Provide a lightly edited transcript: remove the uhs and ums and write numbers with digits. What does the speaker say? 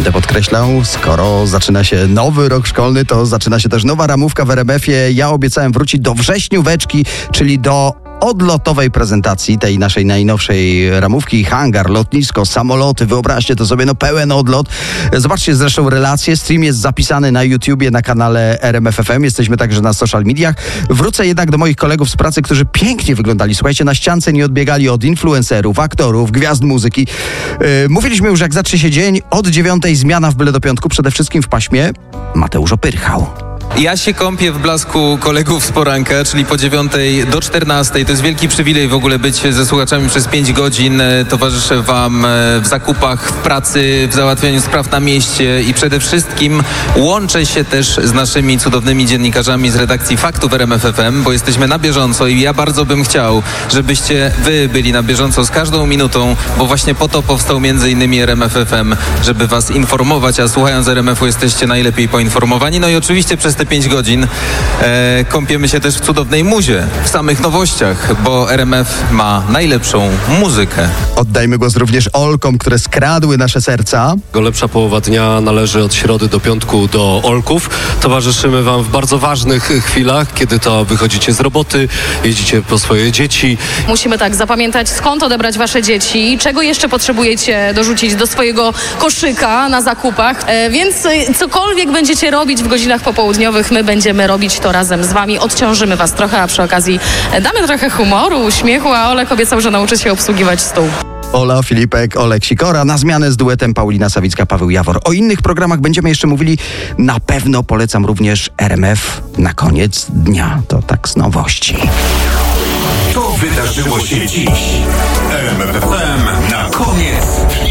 Będę podkreślał, skoro zaczyna się nowy rok szkolny, to zaczyna się też nowa ramówka w RMF-ie. Ja obiecałem wrócić do wrześnióweczki, czyli do odlotowej prezentacji tej naszej najnowszej ramówki. Hangar, lotnisko, samoloty, wyobraźcie to sobie, pełen odlot. Zobaczcie zresztą relacje, stream jest zapisany na YouTubie, na kanale RMF FM, jesteśmy także na social mediach. Wrócę jednak do moich kolegów z pracy, którzy pięknie wyglądali. Słuchajcie, na ściance nie odbiegali od influencerów, aktorów, gwiazd muzyki. Mówiliśmy już, jak zacznie się dzień, od 9:00 zmiana w byle do piątku, przede wszystkim w paśmie Mateusz Opyrchał. Ja się kąpię w blasku kolegów z poranka, czyli po 9:00 do 14:00. To jest wielki przywilej w ogóle być ze słuchaczami przez 5 godzin. Towarzyszę wam w zakupach, w pracy, w załatwianiu spraw na mieście i przede wszystkim łączę się też z naszymi cudownymi dziennikarzami z redakcji Faktów RMF FM, bo jesteśmy na bieżąco i ja bardzo bym chciał, żebyście wy byli na bieżąco z każdą minutą, bo właśnie po to powstał m.in. RMF FM, żeby was informować, a słuchając RMF-u jesteście najlepiej poinformowani. No i oczywiście przez te 5 godzin kąpiemy się też w cudownej muzie, w samych nowościach, bo RMF ma najlepszą muzykę. Oddajmy głos również Olkom, które skradły nasze serca. Lepsza połowa dnia należy od środy do piątku do Olków. Towarzyszymy wam w bardzo ważnych chwilach, kiedy to wychodzicie z roboty, jeździcie po swoje dzieci. Musimy tak zapamiętać, skąd odebrać wasze dzieci, czego jeszcze potrzebujecie dorzucić do swojego koszyka na zakupach. Więc cokolwiek będziecie robić w godzinach popołudniowych, my będziemy robić to razem z wami. Odciążymy was trochę, a przy okazji damy trochę humoru, uśmiechu, a Olek obiecał, że nauczy się obsługiwać stół. Ola Filipek, Olek Sikora, na zmianę z duetem Paulina Sawicka, Paweł Jawor. O innych programach będziemy jeszcze mówili. Na pewno polecam również RMF na koniec dnia. To tak z nowości. To wydarzyło się dziś. RMF FM na koniec